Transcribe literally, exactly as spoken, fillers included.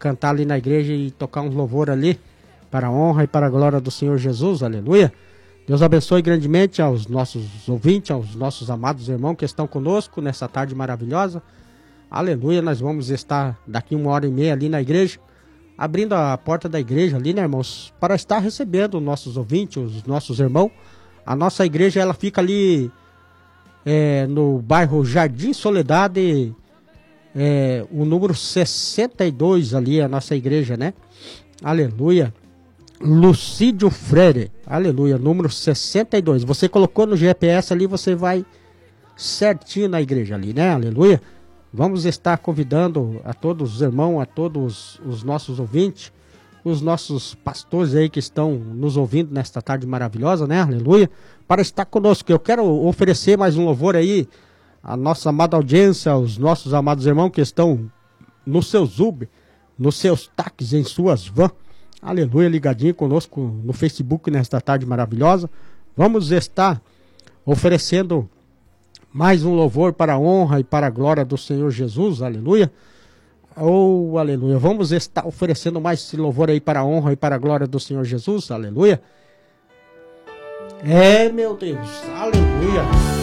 cantar ali na igreja e tocar um louvor ali para a honra e para a glória do Senhor Jesus, aleluia. Deus abençoe grandemente aos nossos ouvintes, aos nossos amados irmãos que estão conosco nessa tarde maravilhosa, aleluia. Nós vamos estar daqui uma hora e meia ali na igreja, abrindo a porta da igreja ali, né, irmãos, para estar recebendo os nossos ouvintes, os nossos irmãos. A nossa igreja, ela fica ali é, no bairro Jardim Soledade, é, o número sessenta e dois ali, a nossa igreja, né? Aleluia. Lucídio Freire, aleluia, número sessenta e dois. Você colocou no G P S ali, você vai certinho na igreja ali, né? Aleluia. Vamos estar convidando a todos os irmãos, a todos os nossos ouvintes, os nossos pastores aí que estão nos ouvindo nesta tarde maravilhosa, né? Aleluia. Para estar conosco. Eu quero oferecer mais um louvor aí à nossa amada audiência, aos nossos amados irmãos que estão nos seus Uber, nos seus táxis, em suas vans. Aleluia, ligadinho conosco no Facebook nesta tarde maravilhosa. Vamos estar oferecendo mais um louvor para a honra e para a glória do Senhor Jesus, aleluia. Oh, aleluia. Vamos estar oferecendo mais esse louvor aí para a honra e para a glória do Senhor Jesus, aleluia. É, meu Deus, aleluia.